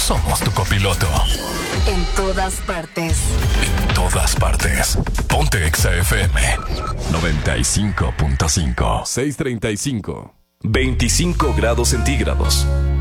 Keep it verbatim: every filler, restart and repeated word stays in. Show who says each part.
Speaker 1: somos tu copiloto.
Speaker 2: En todas partes.
Speaker 1: En todas partes. Ponte Exa F M noventa y cinco punto cinco.
Speaker 3: seiscientos treinta y cinco.
Speaker 4: veinticinco grados centígrados.